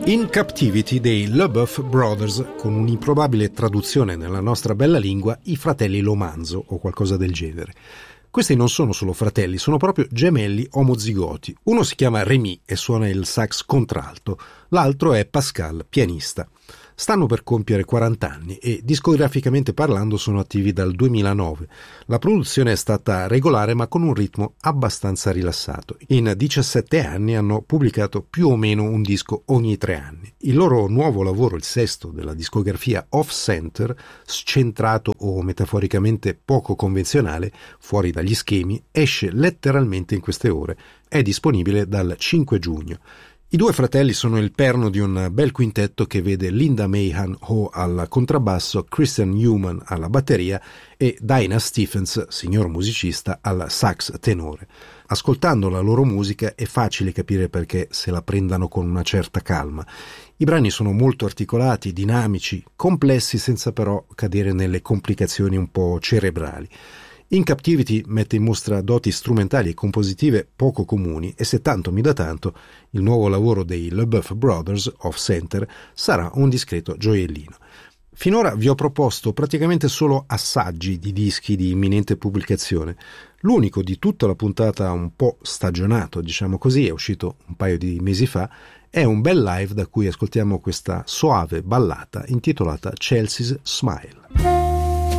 In Captivity dei LeBoeuf Brothers, con un'improbabile traduzione nella nostra bella lingua, i fratelli Lomanzo o qualcosa del genere. Questi non sono solo fratelli, sono proprio gemelli omozigoti. Uno si chiama Rémi e suona il sax contralto, l'altro è Pascal, pianista. Stanno per compiere 40 anni e discograficamente parlando sono attivi dal 2009. La produzione è stata regolare ma con un ritmo abbastanza rilassato. In 17 anni hanno pubblicato più o meno un disco ogni 3 anni. Il loro nuovo lavoro, il sesto della discografia Off Center, scentrato o metaforicamente poco convenzionale, fuori dagli schemi, esce letteralmente in queste ore. È disponibile dal 5 giugno. I due fratelli sono il perno di un bel quintetto che vede Linda Mahan Ho al contrabbasso, Christian Newman alla batteria e Dinah Stephens, signor musicista, al sax tenore. Ascoltando la loro musica è facile capire perché se la prendano con una certa calma. I brani sono molto articolati, dinamici, complessi senza però cadere nelle complicazioni un po' cerebrali. In Captivity mette in mostra doti strumentali e compositive poco comuni e se tanto mi dà tanto, il nuovo lavoro dei LeBoeuf Brothers Off Center sarà un discreto gioiellino. Finora vi ho proposto praticamente solo assaggi di dischi di imminente pubblicazione. L'unico di tutta la puntata un po' stagionato, diciamo così, è uscito un paio di mesi fa, è un bel live da cui ascoltiamo questa soave ballata intitolata Chelsea's Smile.